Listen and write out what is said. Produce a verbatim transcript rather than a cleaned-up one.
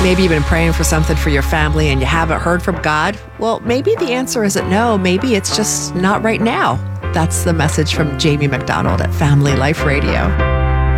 Maybe you've been praying for something for your family and you haven't heard from God. Well, maybe the answer isn't no. Maybe it's just not right now. That's the message from Jamie McDonald at Family Life Radio.